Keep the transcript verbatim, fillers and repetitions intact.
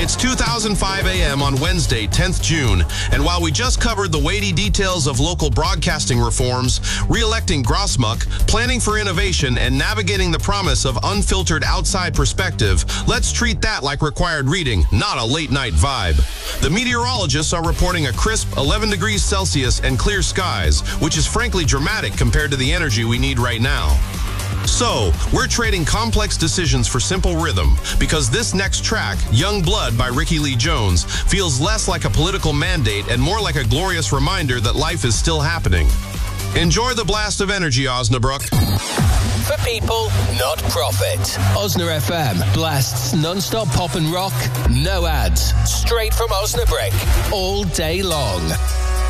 It's two thousand five A M on Wednesday, tenth of June, and while we just covered the weighty details of local broadcasting reforms, re-electing Grosmuck, planning for innovation, and navigating the promise of unfiltered outside perspective, let's treat that like required reading, not a late-night vibe. The meteorologists are reporting a crisp eleven degrees Celsius and clear skies, which is frankly dramatic compared to the energy we need right now. So, we're trading complex decisions for simple rhythm, because this next track, Young Blood by Ricky Lee Jones, feels less like a political mandate and more like a glorious reminder that life is still happening. Enjoy the blast of energy, Osnabrück. For people, not profit. Osna F M blasts non-stop pop and rock, no ads, straight from Osnabrück, all day long.